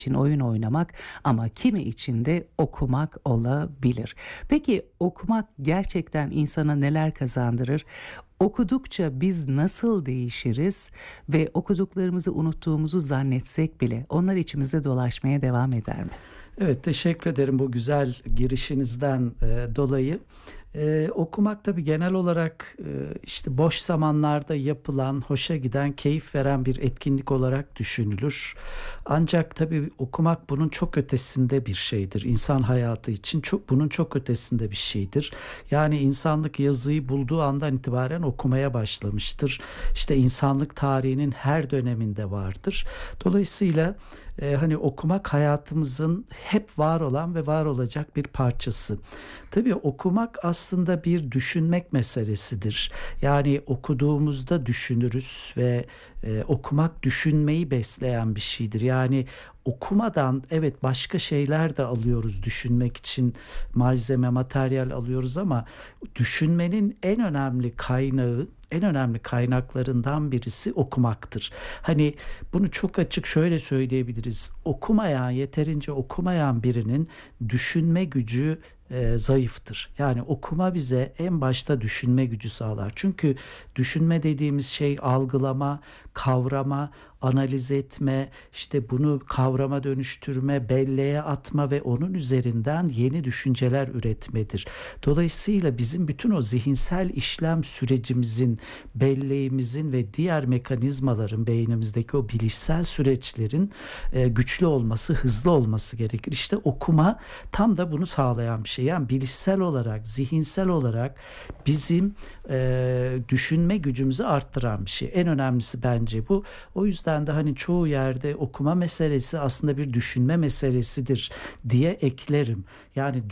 için oyun oynamak ama kimi için de okumak olabilir. Peki okumak gerçekten insana neler kazandırır? Okudukça biz nasıl değişiriz ve okuduklarımızı unuttuğumuzu zannetsek bile onlar içimizde dolaşmaya devam eder mi? Evet, teşekkür ederim bu güzel girişinizden dolayı. Okumak tabii genel olarak işte boş zamanlarda yapılan, hoşa giden, keyif veren bir etkinlik olarak düşünülür. Ancak tabii okumak bunun çok ötesinde bir şeydir. İnsan hayatı için bunun çok ötesinde bir şeydir. Yani insanlık yazıyı bulduğu andan itibaren okumaya başlamıştır. İşte insanlık tarihinin her döneminde vardır. Dolayısıyla hani okumak hayatımızın hep var olan ve var olacak bir parçası. Tabii okumak aslında bir düşünmek meselesidir. Yani okuduğumuzda düşünürüz ve okumak düşünmeyi besleyen bir şeydir. Yani okumadan evet başka şeyler de alıyoruz düşünmek için malzeme, materyal alıyoruz ama düşünmenin en önemli kaynaklarından birisi okumaktır. Hani bunu çok açık şöyle söyleyebiliriz. Yeterince okumayan birinin düşünme gücü zayıftır. Yani okuma bize en başta düşünme gücü sağlar. Çünkü düşünme dediğimiz şey algılama, kavrama, analiz etme, işte bunu kavrama dönüştürme, belleğe atma ve onun üzerinden yeni düşünceler üretmedir. Dolayısıyla bizim bütün o zihinsel işlem sürecimizin, belleğimizin ve diğer mekanizmaların beynimizdeki o bilişsel süreçlerin güçlü olması, hızlı olması gerekir. İşte okuma tam da bunu sağlayan bir şey. Yani bilişsel olarak, zihinsel olarak bizim düşünme gücümüzü arttıran bir şey. En önemlisi bence bu. O yüzden de hani çoğu yerde okuma meselesi aslında bir düşünme meselesidir diye eklerim. Yani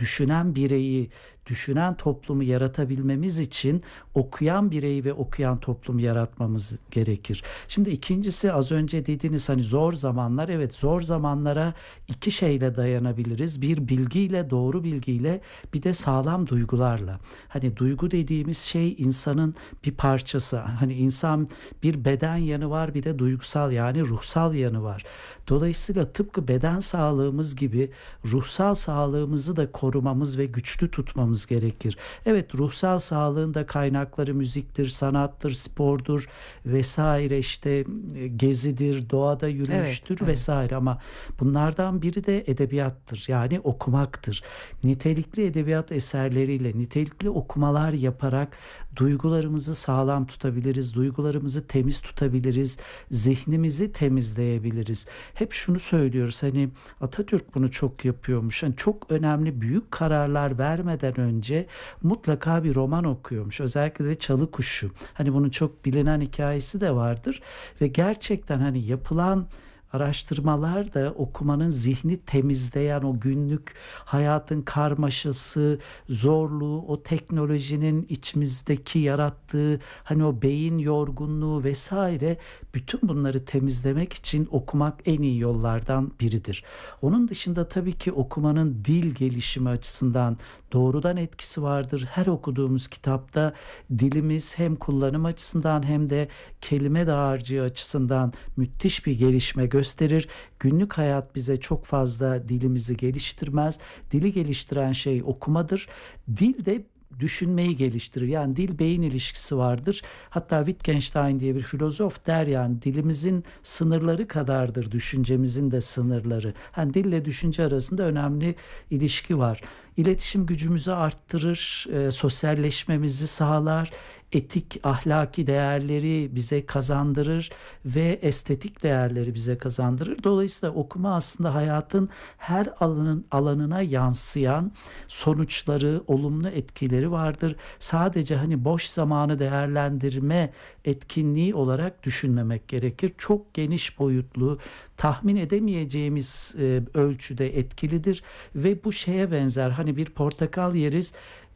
düşünen toplumu yaratabilmemiz için okuyan bireyi ve okuyan toplumu yaratmamız gerekir. Şimdi ikincisi az önce dediğiniz hani zor zamanlar, evet zor zamanlara iki şeyle dayanabiliriz. Bir bilgiyle, doğru bilgiyle, bir de sağlam duygularla. Hani duygu dediğimiz şey insanın bir parçası. Hani insan bir beden yanı var, bir de duygusal yani ruhsal yanı var. Dolayısıyla tıpkı beden sağlığımız gibi ruhsal sağlığımızı da korumamız ve güçlü tutmamız gerekir. Evet, ruhsal sağlığın da kaynakları müziktir, sanattır, spordur vesaire, işte gezidir, doğada Evet, yürüyüştür evet. vesaire, ama bunlardan biri de edebiyattır. Yani okumaktır. Nitelikli edebiyat eserleriyle, nitelikli okumalar yaparak duygularımızı sağlam tutabiliriz, duygularımızı temiz tutabiliriz, zihnimizi temizleyebiliriz. Hep şunu söylüyoruz, hani Atatürk bunu çok yapıyormuş. Hani çok önemli büyük kararlar vermeden önce mutlaka bir roman okuyormuş. Özellikle de Çalı Kuşu. Hani bunun çok bilinen hikayesi de vardır ve gerçekten hani yapılan araştırmalar da okumanın zihni temizleyen, o günlük hayatın karmaşası, zorluğu, o teknolojinin içimizdeki yarattığı hani o beyin yorgunluğu vesaire, bütün bunları temizlemek için okumak en iyi yollardan biridir. Onun dışında tabii ki okumanın dil gelişimi açısından doğrudan etkisi vardır. Her okuduğumuz kitapta dilimiz hem kullanım açısından hem de kelime dağarcığı açısından müthiş bir gelişme gösterir. Günlük hayat bize çok fazla dilimizi geliştirmez. Dili geliştiren şey okumadır. Dil de düşünmeyi geliştirir. Yani dil beyin ilişkisi vardır. Hatta Wittgenstein diye bir filozof der, yani dilimizin sınırları kadardır düşüncemizin de sınırları. Yani dille düşünce arasında önemli ilişki var. İletişim gücümüzü arttırır, sosyalleşmemizi sağlar, etik, ahlaki değerleri bize kazandırır ve estetik değerleri bize kazandırır. Dolayısıyla okuma aslında hayatın her alanına yansıyan sonuçları, olumlu etkileri vardır. Sadece hani boş zamanı değerlendirme etkinliği olarak düşünmemek gerekir. Çok geniş boyutlu, tahmin edemeyeceğimiz ölçüde etkilidir ve bu şeye benzer, hani bir portakal yeriz,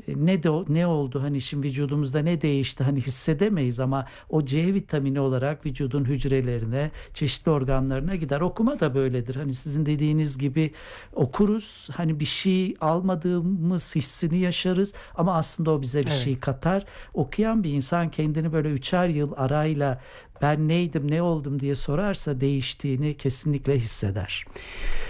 ne oldu, hani şimdi vücudumuzda ne değişti hani hissedemeyiz, ama o C vitamini olarak vücudun hücrelerine, çeşitli organlarına gider. Okuma da böyledir. Hani sizin dediğiniz gibi okuruz, hani bir şey almadığımız hissini yaşarız ama aslında o bize bir Evet. şey katar. Okuyan bir insan kendini böyle 3'er yıl arayla ben neydim, ne oldum diye sorarsa değiştiğini kesinlikle hisseder.